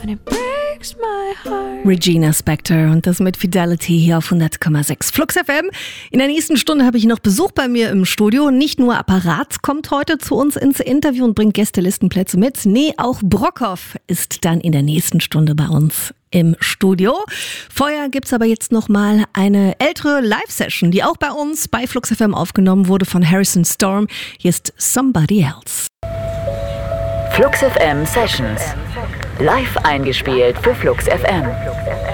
Regina Spektor und das mit Fidelity hier auf 100,6 Flux FM. In der nächsten Stunde habe ich noch Besuch bei mir im Studio. Nicht nur Apparat kommt heute zu uns ins Interview und bringt Gästelistenplätze mit. Nee, auch Brockhoff ist dann in der nächsten Stunde bei uns im Studio. Vorher gibt's aber jetzt nochmal eine ältere Live-Session, die auch bei uns bei Flux FM aufgenommen wurde von Harrison Storm. Hier ist Somebody Else. Flux FM Sessions. Live eingespielt für Flux FM.